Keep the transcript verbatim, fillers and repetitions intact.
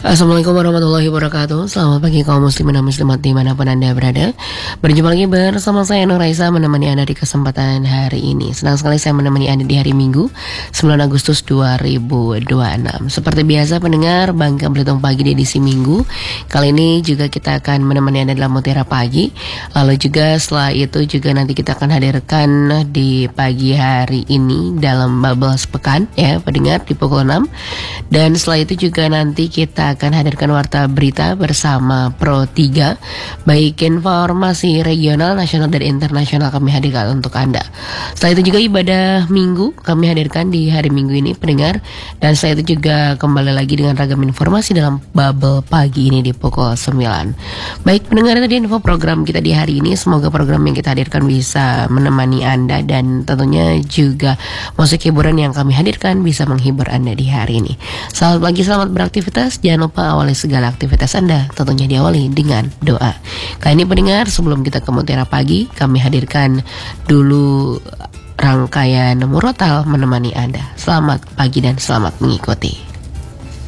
Assalamualaikum warahmatullahi wabarakatuh. Selamat pagi kaum muslimin dan muslimat dimanapun Anda berada. Berjumpa lagi bersama saya Nur Raisa menemani Anda di kesempatan hari ini. Senang sekali saya menemani Anda di hari Minggu sembilan Agustus dua ribu dua puluh enam. Seperti biasa pendengar Bangka Belitung Pagi di edisi Minggu. Kali ini juga kita akan menemani Anda dalam Mutiara Pagi. Lalu juga setelah itu juga nanti kita akan hadirkan di pagi hari ini dalam Bubble Sepekan ya pendengar di pukul enam. Dan setelah itu juga nanti kita akan hadirkan warta berita bersama Pro tiga. Baik informasi regional, nasional, dan internasional kami hadirkan untuk Anda. Setelah itu juga ibadah minggu kami hadirkan di hari Minggu ini pendengar. Dan setelah itu juga kembali lagi dengan ragam informasi dalam Bubble Pagi ini di pukul sembilan. Baik pendengar, tadi info program kita di hari ini. Semoga program yang kita hadirkan bisa menemani Anda dan tentunya juga musik hiburan yang kami hadirkan bisa menghibur Anda di hari ini. Selamat pagi, selamat beraktivitas. Jangan lupa awali segala aktivitas Anda tentunya diawali dengan doa. Kali ini pendengar, sebelum kita ke Mutiara Pagi, kami hadirkan dulu rangkaian murotal menemani Anda. Selamat pagi dan selamat mengikuti.